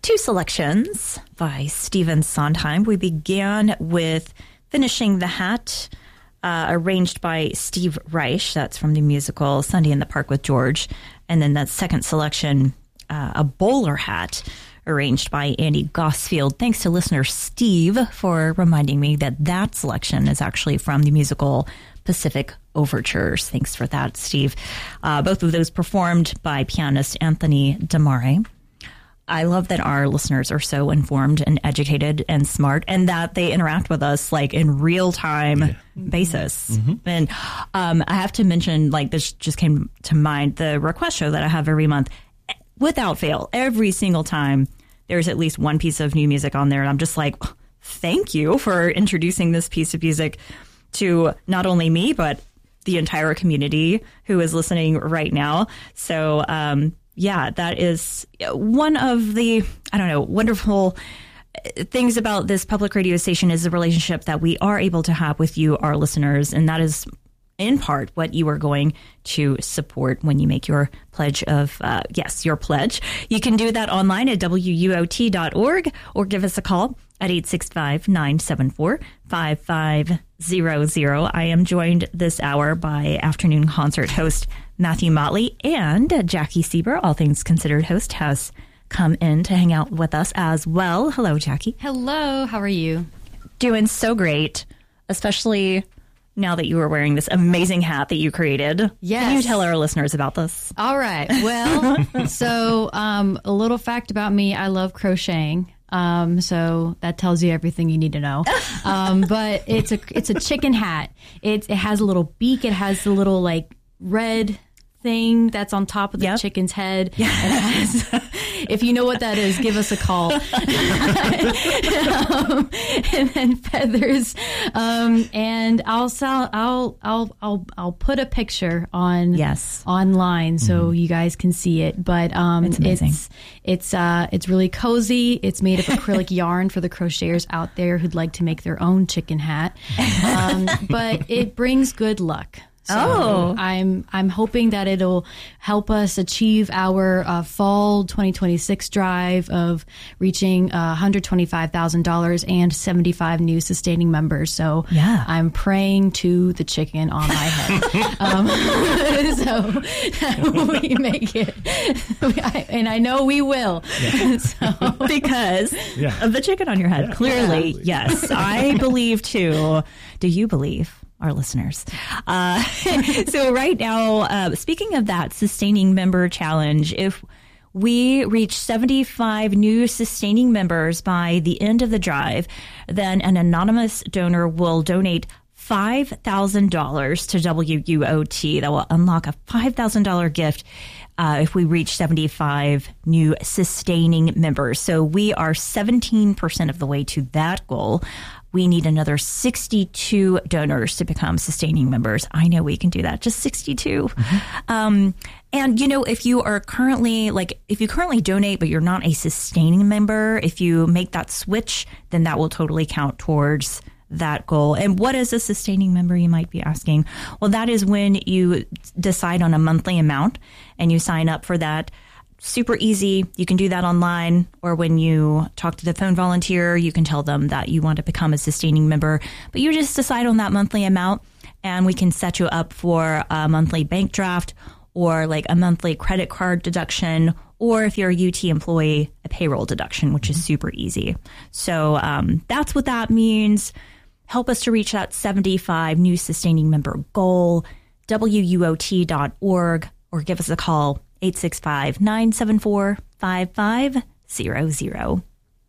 Two selections by Stephen Sondheim. We began with Finishing the Hat, arranged by Steve Reich. That's from the musical Sunday in the Park with George. And then that second selection, A Bowler Hat, arranged by Andy Gosfield. Thanks to listener Steve for reminding me that that selection is actually from the musical Pacific Overtures. Thanks for that, Steve. Both of those performed by pianist Anthony Damare. I love that our listeners are so informed and educated and smart, and that they interact with us like in real time basis. Mm-hmm. And I have to mention, like, this just came to mind, the request show that I have every month. Without fail, every single time there's at least one piece of new music on there, and I'm just like, thank you for introducing this piece of music to not only me, but the entire community who is listening right now. So, yeah, that is one of the, wonderful things about this public radio station is the relationship that we are able to have with you, our listeners. And that is in part what you are going to support when you make your pledge of, your pledge. You can do that online at wuot.org or give us a call at 865-974-5500. I am joined this hour by afternoon concert host Matthew Motley, and Jackie Sieber, All Things Considered host, has come in to hang out with us as well. Hello, Jackie. Hello. How are you? Doing so great, especially now that you are wearing this amazing hat that you created. Yes. Can you tell our listeners about this? All right. Well, so a little fact about me, I love crocheting. So that tells you everything you need to know. But it's a chicken hat. It has a little beak. It has the little like red thing that's on top of the chicken's head. Yeah. It has, if you know what that is, give us a call. And then feathers. And I'll put a picture on online so you guys can see it. But it's amazing. It's really cozy. It's made of acrylic yarn for the crocheters out there who'd like to make their own chicken hat. But it brings good luck. So I'm hoping that it'll help us achieve our fall 2026 drive of reaching $125,000 and 75 new sustaining members. So I'm praying to the chicken on my head. So we make it. And I know we will. Yeah. Because of the chicken on your head. Yeah. Clearly, yes. I believe too. Do you believe? Our listeners. So right now, speaking of that sustaining member challenge, if we reach 75 new sustaining members by the end of the drive, then an anonymous donor will donate $5,000 to WUOT. That will unlock a $5,000 gift if we reach 75 new sustaining members. So we are 17% of the way to that goal. We need another 62 donors to become sustaining members. I know we can do that. Just 62. Mm-hmm. And, if you currently donate, but you're not a sustaining member, if you make that switch, then that will totally count towards that goal. And what is a sustaining member, you might be asking? Well, that is when you decide on a monthly amount and you sign up for that. Super easy. You can do that online, or when you talk to the phone volunteer, you can tell them that you want to become a sustaining member, but you just decide on that monthly amount and we can set you up for a monthly bank draft or like a monthly credit card deduction, or if you're a UT employee, a payroll deduction, which is super easy. So that's what that means. Help us to reach that 75 new sustaining member goal, WUOT.org, or give us a call, 865-974-5500.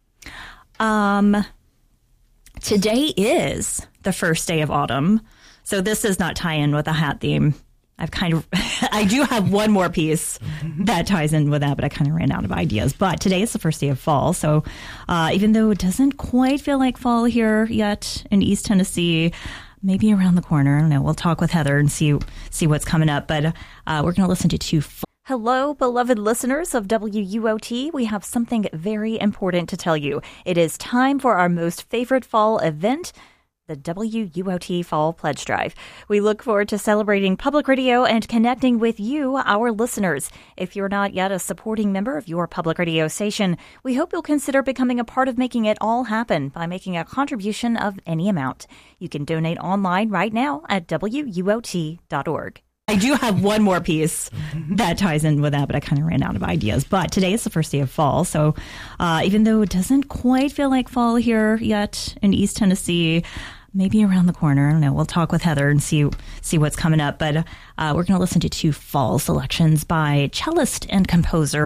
Today is the first day of autumn, so this does not tie in with a hat theme. I do have one more piece that ties in with that, but I kind of ran out of ideas. But today is the first day of fall, so even though it doesn't quite feel like fall here yet in East Tennessee, maybe around the corner. I don't know. We'll talk with Heather and see what's coming up. But we're going to listen to two. Hello, beloved listeners of WUOT. We have something very important to tell you. It is time for our most favorite fall event, the WUOT Fall Pledge Drive. We look forward to celebrating public radio and connecting with you, our listeners. If you're not yet a supporting member of your public radio station, we hope you'll consider becoming a part of making it all happen by making a contribution of any amount. You can donate online right now at WUOT.org. I do have one more piece that ties in with that, but I kind of ran out of ideas. But today is the first day of fall, so even though it doesn't quite feel like fall here yet in East Tennessee, maybe around the corner. I don't know. We'll talk with Heather and see what's coming up. But we're going to listen to two fall selections by cellist and composer